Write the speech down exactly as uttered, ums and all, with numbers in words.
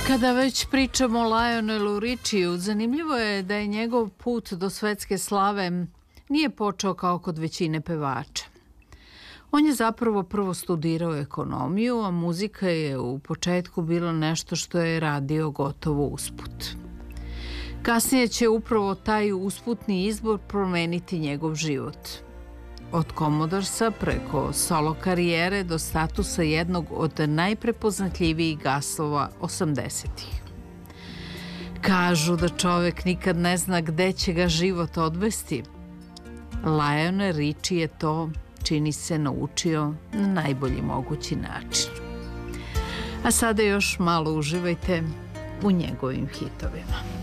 Kada već pričamo o Lionelu Richiju, zanimljivo je da je njegov put do svetske slave nije počeo kao kod većine pevača. On je zapravo prvo studirao ekonomiju, a muzika je u početku bila nešto što je radio gotovo usput. Kasnije će upravo taj usputni izbor promeniti njegov život. Od Commodoresa preko solo karijere do statusa jednog od najprepoznatljivijih gasova osamdesetih. Kažu da čovek nikad ne zna gde će ga život odvesti. Lionel Richie je to, čini se, naučio na najbolji mogući način. A sada još malo uživajte u njegovim hitovima.